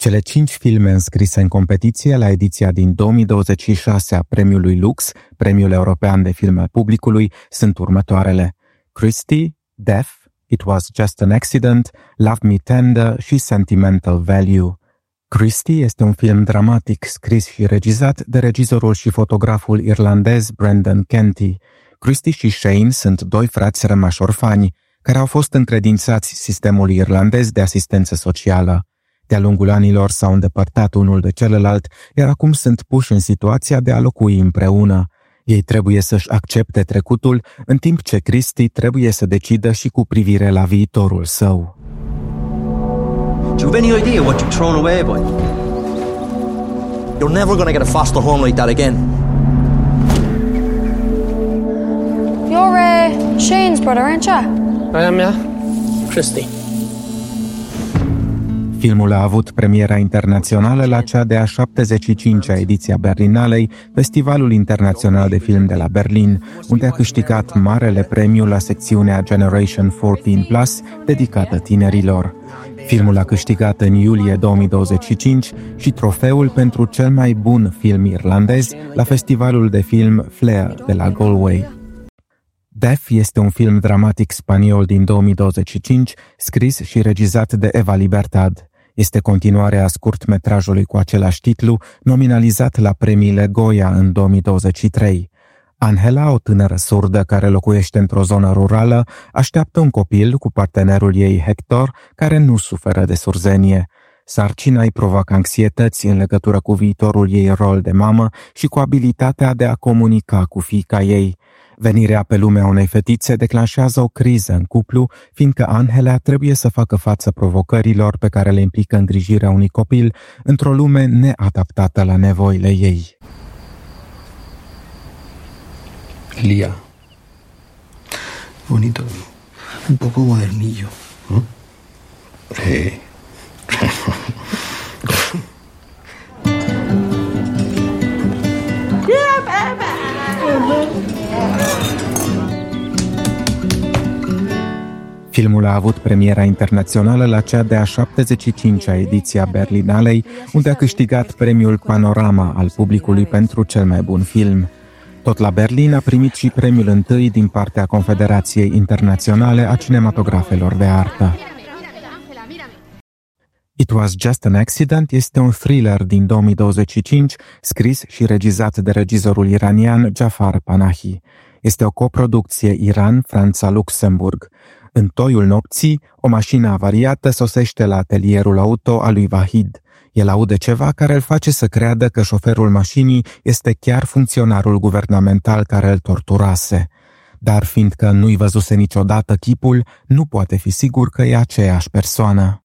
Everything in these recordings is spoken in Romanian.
Cele 5 filme înscrise în competiție la ediția din 2026 a Premiului Lux, Premiul European de Film al Publicului, sunt următoarele: Christie, Death, It Was Just an Accident, Love Me Tender și Sentimental Value. Christie este un film dramatic scris și regizat de regizorul și fotograful irlandez Brendan Kenty. Christie și Shane sunt doi frați rămași orfani, care au fost încredințați sistemului irlandez de asistență socială. De-a lungul anilor s-au îndepărtat unul de celălalt, iar acum sunt puși în situația de a locui împreună. Ei trebuie să-și accepte trecutul, în timp ce Christie trebuie să decidă și cu privire la viitorul său. Do you have any idea what you've thrown away, boy? You're never gonna get a foster home like that again. You're Shane's brother, aren't you? I am, yeah. Christie. Filmul a avut premiera internațională la cea de-a 75-a ediție a Berlinalei, Festivalul Internațional de Film de la Berlin, unde a câștigat marele premiu la secțiunea Generation 14+, dedicată tinerilor. Filmul a câștigat în iulie 2025 și trofeul pentru cel mai bun film irlandez la Festivalul de Film Flare de la Galway. Death este un film dramatic spaniol din 2025, scris și regizat de Eva Libertad. Este continuarea scurtmetrajului cu același titlu, nominalizat la premiile Goya în 2023. Angela, o tânără surdă care locuiește într-o zonă rurală, așteaptă un copil cu partenerul ei Hector, care nu suferă de surzenie. Sarcina îi provoacă anxietăți în legătură cu viitorul ei rol de mamă și cu abilitatea de a comunica cu fiica ei. Venirea pe lumea unei fetițe declanșează o criză în cuplu, fiindcă Angela trebuie să facă față provocărilor pe care le implică îngrijirea unui copil într-o lume neadaptată la nevoile ei. Lía. Bonito. Un poco modernillo. Sí. Filmul a avut premiera internațională la cea de-a 75-a ediție a Berlinalei, unde a câștigat premiul Panorama al publicului pentru cel mai bun film. Tot la Berlin a primit și premiul întâi din partea Confederației Internaționale a Cinematografelor de Artă. It Was Just an Accident este un thriller din 2025, scris și regizat de regizorul iranian Jafar Panahi. Este o coproducție Iran-Franța-Luxemburg. În toiul nopții, o mașină avariată sosește la atelierul auto al lui Vahid. El aude ceva care îl face să creadă că șoferul mașinii este chiar funcționarul guvernamental care îl torturase. Dar fiindcă nu-i văzuse niciodată chipul, nu poate fi sigur că e aceeași persoană.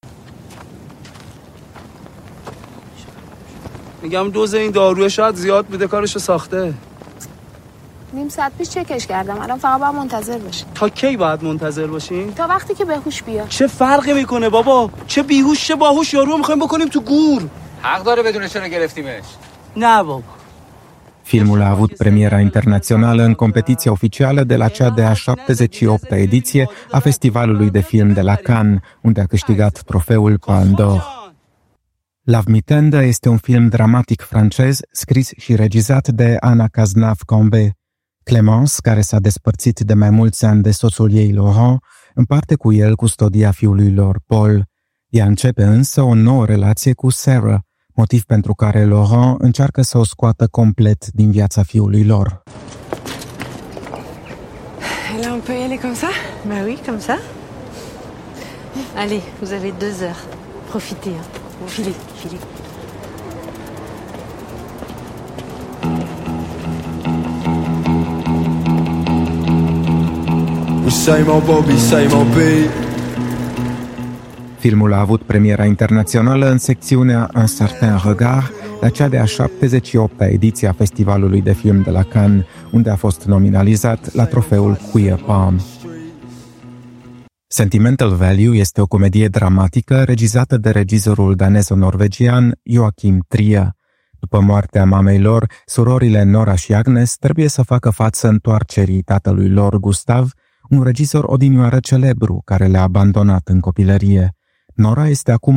میگم دوز این داروی شاید زیاد بوده کارشو ساخته. نیم ساعت پیش چکش کردم. الان فقط باید منتظر باشیم. تا کی باید منتظر باشیم؟ تا وقتی که بهوش بیاد. چه فرقی میکنه بابا؟ چه بیهوش چه باهوش، یارو میخوایم بکنیم تو گور. حق داره بدون چرا گرفتیمش. نه بابا. Filmul a avut premiera internațională în competiția oficială de la cea de-a 78-a ediție a Festivalului de Film de la Cannes, unde a câștigat trofeul Palme d'Or. Love Me Tender este un film dramatic francez, scris și regizat de Anna Cazenave-Cambet. Clémence, care s-a despărțit de mai mulți ani de soțul ei Laurent, împarte cu el custodia fiului lor, Paul. Ea începe însă o nouă relație cu Sarah, motiv pentru care Laurent încearcă să o scoată complet din viața fiului lor. Là, on peut y aller comme ça? Bah oui, comme ça. Allez, vous avez 2 heures. Profitez, hein. Filez, filez. Filmul a avut premiera internațională în secțiunea Un certain regard, la cea de-a 78-a ediție a Festivalului de Film de la Cannes, unde a fost nominalizat la trofeul Queer Palm. Sentimental Value este o comedie dramatică regizată de regizorul danezo-norvegian Joachim Trier. După moartea mamei lor, surorile Nora și Agnes trebuie să facă față întoarcerii tatălui lor, Gustav, un regizor odinioară celebru care le-a abandonat în copilărie. Nora este acum